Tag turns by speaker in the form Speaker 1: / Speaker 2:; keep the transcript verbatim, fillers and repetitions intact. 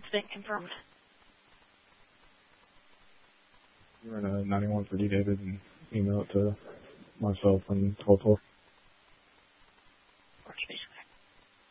Speaker 1: It's been confirmed.
Speaker 2: You're in a ninety-one for D David and email it to myself and Total.